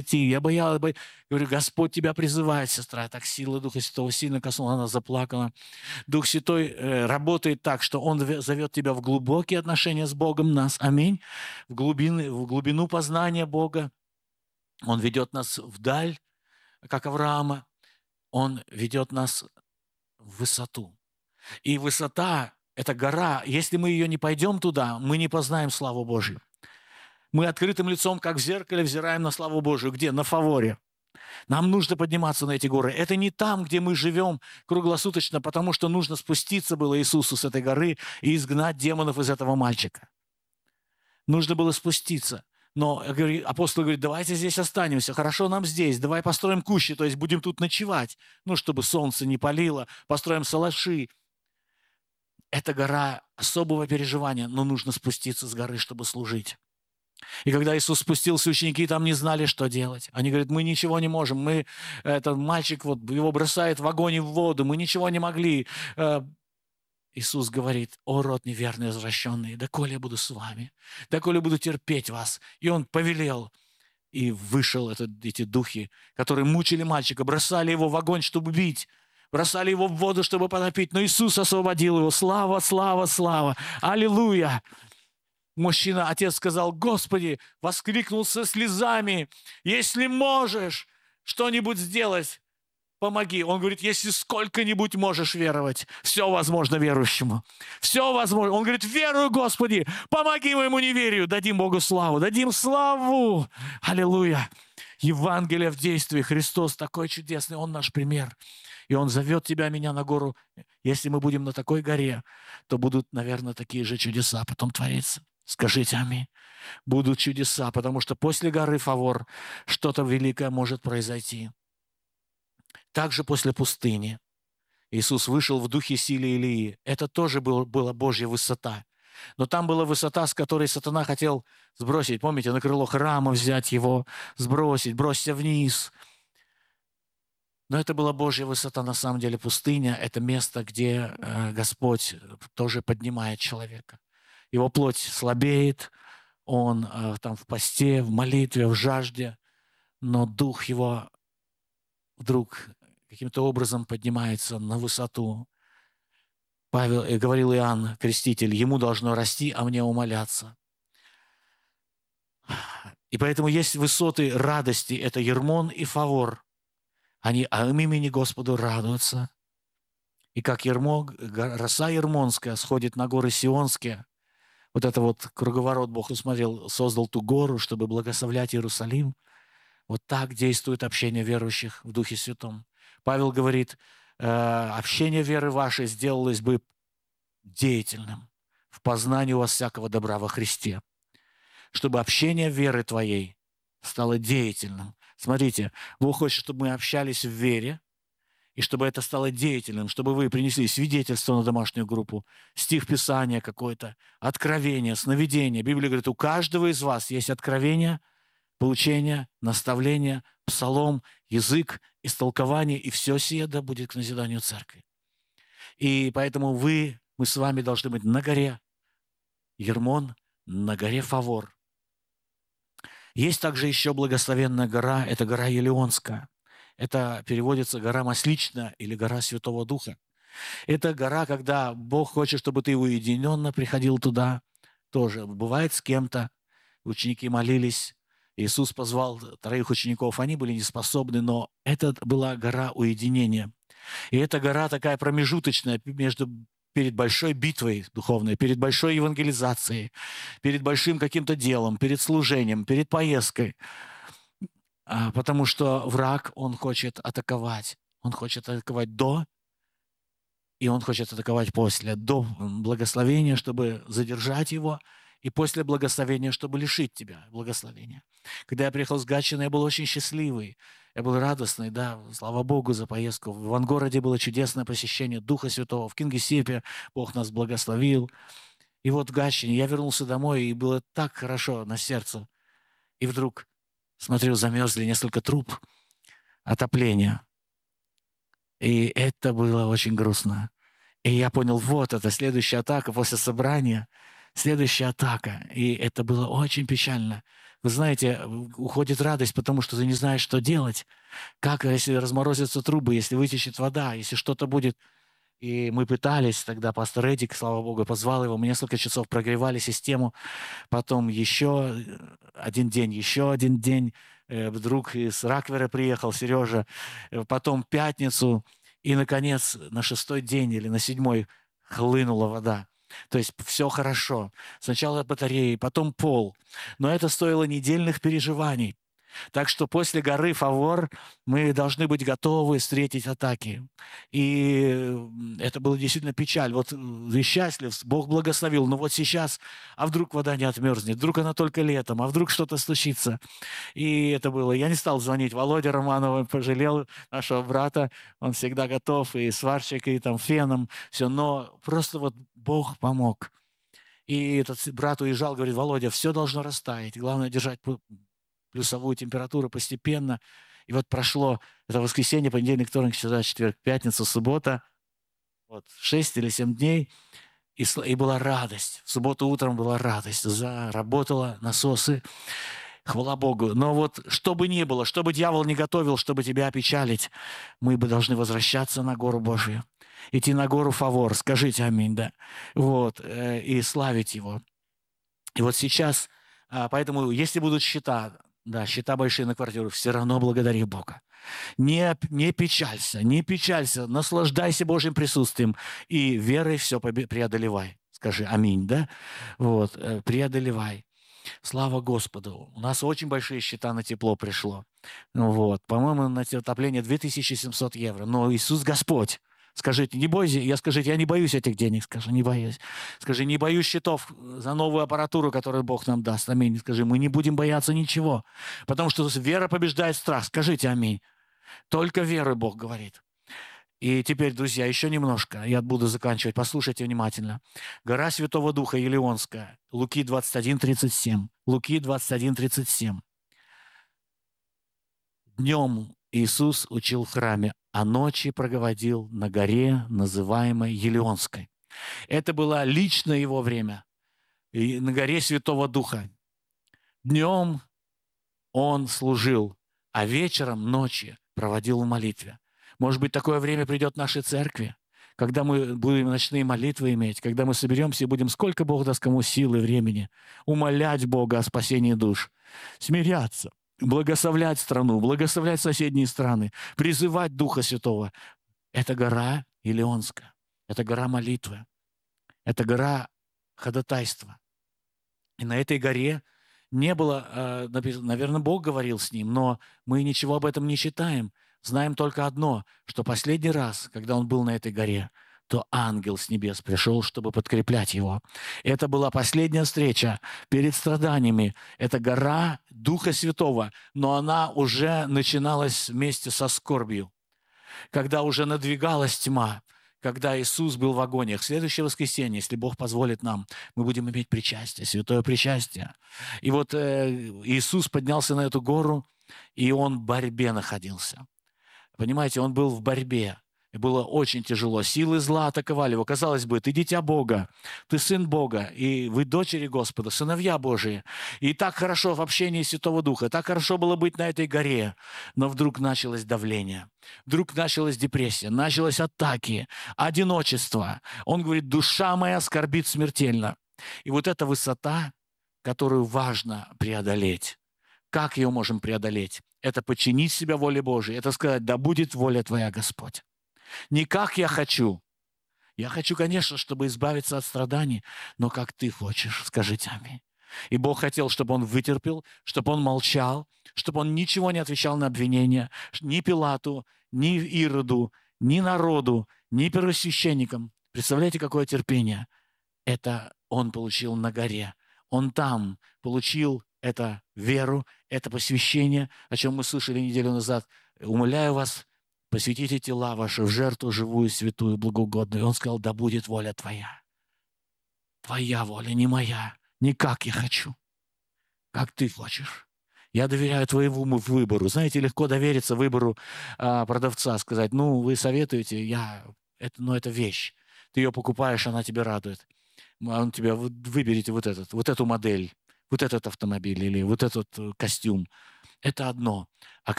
идти. Я боялась. Говорю, Господь тебя призывает, сестра. Так сила Духа Святого сильно коснула, она заплакала. Дух Святой работает так, что Он зовет тебя в глубокие отношения с Богом, нас, аминь, в глубину познания Бога. Он ведет нас вдаль, как Авраама. Он ведет нас в высоту. И высота – это гора. Если мы ее не пойдем туда, мы не познаем славу Божью. Мы открытым лицом, как в зеркале, взираем на славу Божию. Где? На фаворе. Нам нужно подниматься на эти горы. Это не там, где мы живем круглосуточно, потому что нужно спуститься было Иисусу с этой горы и изгнать демонов из этого мальчика. Нужно было спуститься. Но апостол говорит, давайте здесь останемся, хорошо нам здесь, давай построим кущи, то есть будем тут ночевать, чтобы солнце не палило, построим салаши. Это гора особого переживания, но нужно спуститься с горы, чтобы служить. И когда Иисус спустился, ученики там не знали, что делать. Они говорят, мы ничего не можем, этот мальчик, его бросает в огонь и в воду, мы ничего не могли. Иисус говорит, о, род неверный, возвращенный, доколе я буду с вами, доколе буду терпеть вас. И Он повелел, и вышел эти духи, которые мучили мальчика, бросали его в огонь, чтобы бить, бросали его в воду, чтобы потопить. Но Иисус освободил его. Слава, слава, слава! Аллилуйя! Мужчина, отец сказал, Господи, воскликнул со слезами, если можешь что-нибудь сделать, помоги. Он говорит, если сколько-нибудь можешь веровать, все возможно верующему. Все возможно. Он говорит, верую, Господи, помоги моему неверию. Дадим Богу славу, дадим славу. Аллилуйя. Евангелие в действии. Христос такой чудесный, Он наш пример. И Он зовет тебя, меня на гору. Если мы будем на такой горе, то будут, наверное, такие же чудеса потом твориться. Скажите аминь. Будут чудеса, потому что после горы Фавор что-то великое может произойти. Также после пустыни Иисус вышел в духе силы Илии. Это тоже была Божья высота. Но там была высота, с которой сатана хотел сбросить. Помните, на крыло храма взять его, сбросить, бросься вниз. Но это была Божья высота. На самом деле пустыня – это место, где Господь тоже поднимает человека. Его плоть слабеет, он там в посте, в молитве, в жажде, но дух его вдруг каким-то образом поднимается на высоту. Павел, говорил Иоанн, креститель, ему должно расти, а мне умоляться. И поэтому есть высоты радости, это Ермон и Фавор. Они имени Господу радуются. И как роса Ермонская сходит на горы Сионские, вот это круговорот Бог усмотрел, создал ту гору, чтобы благословлять Иерусалим. Вот так действует общение верующих в Духе Святом. Павел говорит, общение веры вашей сделалось бы деятельным в познании у вас всякого добра во Христе. Чтобы общение веры твоей стало деятельным. Смотрите, Бог хочет, чтобы мы общались в вере, и чтобы это стало деятельным, чтобы вы принесли свидетельство на домашнюю группу, стих Писания какой-то, откровение, сновидение. Библия говорит, у каждого из вас есть откровение, получение, наставление, псалом, язык, истолкование, и все сие да будет к назиданию церкви. И поэтому мы с вами должны быть на горе Ермон, на горе Фавор. Есть также еще благословенная гора, это гора Елеонская. Это переводится гора Масличная или гора Святого Духа. Это гора, когда Бог хочет, чтобы ты уединенно приходил туда. Тоже бывает с кем-то. Ученики молились. Иисус позвал 3 учеников. Они были неспособны, но это была гора уединения. И эта гора такая промежуточная перед большой битвой духовной, перед большой евангелизацией, перед большим каким-то делом, перед служением, перед поездкой. Потому что враг, он хочет атаковать. Он хочет атаковать до, и он хочет атаковать после. До благословения, чтобы задержать его, и после благословения, чтобы лишить тебя благословения. Когда я приехал с Гатчины, я был очень счастливый, я был радостный, да, слава Богу за поездку. В Ивангороде было чудесное посещение Духа Святого, в Кингисеппе Бог нас благословил. И вот в Гатчине я вернулся домой, и было так хорошо на сердце. И вдруг смотрю, замерзли несколько труб отопления. И это было очень грустно. И я понял, вот это следующая атака после собрания. Следующая атака. И это было очень печально. Вы знаете, уходит радость, потому что ты не знаешь, что делать. Как, если разморозятся трубы, если вытечет вода, если что-то будет. И мы пытались тогда, пастор Эдик, слава Богу, позвал его, мы несколько часов прогревали систему, потом еще один день, еще один день. Вдруг из Раквера приехал Сережа, потом пятницу, и, наконец, на 6-й день или на 7-й хлынула вода. То есть все хорошо. Сначала батареи, потом пол. Но это стоило недельных переживаний. Так что после горы Фавор мы должны быть готовы встретить атаки. И это было действительно печаль. Вот ты счастлив, Бог благословил, но вот сейчас, а вдруг вода не отмерзнет, вдруг она только летом, а вдруг что-то случится. И это было. Я не стал звонить Володе Романову, пожалел нашего брата, он всегда готов, и сварщик, и там феном, все. Но просто вот Бог помог. И этот брат уезжал, говорит: Володя, все должно растаять, главное держать плюсовую температуру постепенно. И вот прошло это воскресенье, понедельник, вторник, среда, четверг, пятница, суббота. Вот 6 или 7 дней. И была радость. В субботу утром была радость. Заработала насосы. Хвала Богу. Но вот что бы ни было, что бы дьявол не готовил, чтобы тебя опечалить, мы бы должны возвращаться на гору Божию. Идти на гору Фавор. Скажите аминь, да. Вот. И славить его. И вот сейчас, поэтому, если будут счета, да, счета большие на квартиру, все равно благодари Бога. Не печалься, наслаждайся Божьим присутствием и верой все преодолевай. Скажи аминь, да? Вот, преодолевай. Слава Господу. У нас очень большие счета на тепло пришло. Вот, по-моему, на отопление 2700 евро. Но Иисус Господь. Скажите, не бойся, я не боюсь этих денег, скажи, не боюсь. Скажи, не боюсь счетов за новую аппаратуру, которую Бог нам даст. Аминь. Скажи, мы не будем бояться ничего, потому что вера побеждает страх. Скажите аминь. Только верой Бог говорит. И теперь, друзья, еще немножко, я буду заканчивать. Послушайте внимательно. Гора Святого Духа Елеонская, Луки 21:37. Луки 21:37. Днем Иисус учил в храме, а ночи проговодил на горе, называемой Елеонской. Это было лично его время. И на горе Святого Духа. Днем он служил, а вечером, ночи проводил в молитве. Может быть, такое время придет в нашей церкви, когда мы будем ночные молитвы иметь, когда мы соберемся и будем, сколько Бог даст кому силы, времени, умолять Бога о спасении душ, смиряться, благословлять страну, благословлять соседние страны, призывать Духа Святого. Это гора Илионская, это гора молитвы, это гора ходатайства. И на этой горе не было, наверное, Бог говорил с ним, но мы ничего об этом не читаем. Знаем только одно, что последний раз, когда он был на этой горе, то ангел с небес пришел, чтобы подкреплять его. Это была последняя встреча перед страданиями. Это гора Духа Святого, но она уже начиналась вместе со скорбью, когда уже надвигалась тьма, когда Иисус был в агониях. Следующее воскресенье, если Бог позволит нам, мы будем иметь причастие, святое причастие. И вот Иисус поднялся на эту гору, и Он в борьбе находился. Понимаете, Он был в борьбе. И было очень тяжело. Силы зла атаковали его. Казалось бы, ты дитя Бога, ты сын Бога, и вы дочери Господа, сыновья Божии. И так хорошо в общении Святого Духа, так хорошо было быть на этой горе. Но вдруг началось давление, вдруг началась депрессия, началось атаки, одиночество. Он говорит: душа моя скорбит смертельно. И вот эта высота, которую важно преодолеть. Как ее можем преодолеть? Это подчинить себя воле Божией, это сказать: да будет воля Твоя, Господь. Не как я хочу. Я хочу, конечно, чтобы избавиться от страданий, но как Ты хочешь, скажите аминь. И Бог хотел, чтобы он вытерпел, чтобы он молчал, чтобы он ничего не отвечал на обвинения ни Пилату, ни Ироду, ни народу, ни первосвященникам. Представляете, какое терпение? Это он получил на горе. Он там получил это веру, это посвящение, о чем мы слышали неделю назад. Умоляю вас, посвятите тела ваши в жертву живую, святую, благоугодную. И он сказал: да будет воля Твоя. Твоя воля, не моя. Не как я хочу, как Ты хочешь. Я доверяю Твоему выбору. Знаете, легко довериться выбору продавца, сказать: ну, вы советуете, это вещь. Ты ее покупаешь, она тебе радует. Он тебя, выберите вот эту модель, вот этот автомобиль или вот этот костюм. Это одно. А